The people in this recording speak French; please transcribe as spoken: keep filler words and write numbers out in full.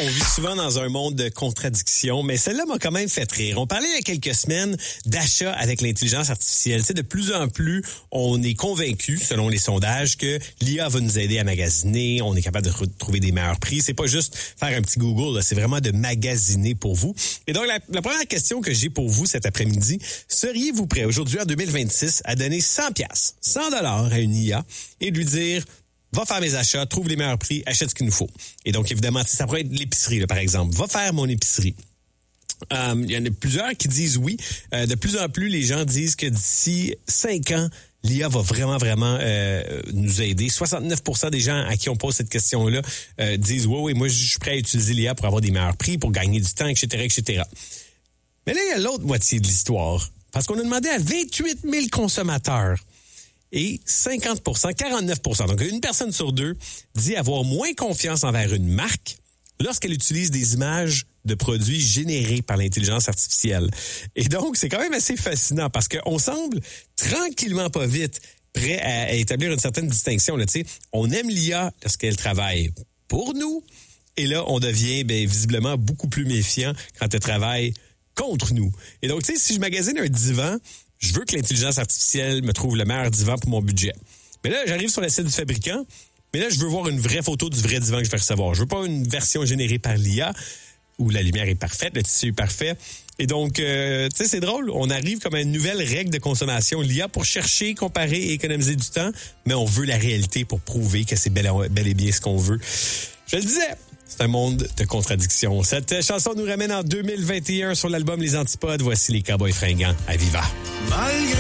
on vit souvent dans un monde de contradictions, mais celle-là m'a quand même fait rire. On parlait il y a quelques semaines d'achat avec l'intelligence artificielle. Tu sais, de plus en plus, on est convaincu, selon les sondages, que l'I A va nous aider à magasiner, on est capable de trouver des meilleurs prix. C'est pas juste faire un petit Google, là, c'est vraiment de magasiner pour vous. Et donc, la, la première question que j'ai pour vous cet après-midi, seriez-vous prêt aujourd'hui, en deux mille vingt-six, à donner cent piastres, cent dollars à une I A et de lui dire... va faire mes achats, trouve les meilleurs prix, achète ce qu'il nous faut. Et donc, évidemment, ça pourrait être l'épicerie, là, par exemple. Va faire mon épicerie. Euh, il y en a plusieurs qui disent oui. Euh, de plus en plus, les gens disent que d'ici cinq ans, l'I A va vraiment, vraiment euh, nous aider. soixante-neuf pour cent des gens à qui on pose cette question-là euh, disent « Oui, oui, moi, je suis prêt à utiliser l'I A pour avoir des meilleurs prix, pour gagner du temps, et cetera, et cetera » Mais là, il y a l'autre moitié de l'histoire. Parce qu'on a demandé à vingt-huit mille consommateurs et cinquante pour cent, quarante-neuf pour cent, donc une personne sur deux, dit avoir moins confiance envers une marque lorsqu'elle utilise des images de produits générés par l'intelligence artificielle. Et donc, c'est quand même assez fascinant parce qu'on semble tranquillement pas vite prêt à établir une certaine distinction. Là, tu sais, on aime l'I A lorsqu'elle travaille pour nous et là, on devient bien, visiblement beaucoup plus méfiant quand elle travaille contre nous. Et donc, tu sais, si je magasine un divan, je veux que l'intelligence artificielle me trouve le meilleur divan pour mon budget. Mais là, j'arrive sur le site du fabricant, mais là, je veux voir une vraie photo du vrai divan que je vais recevoir. Je veux pas une version générée par l'I A où la lumière est parfaite, le tissu est parfait. Et donc, euh, tu sais, c'est drôle. On arrive comme à une nouvelle règle de consommation. L'I A pour chercher, comparer et économiser du temps, mais on veut la réalité pour prouver que c'est bel, bel et bien ce qu'on veut. Je le disais. C'est un monde de contradictions. Cette chanson nous ramène en deux mille vingt et un sur l'album Les Antipodes. Voici les Cowboys Fringants à Viva. Malgré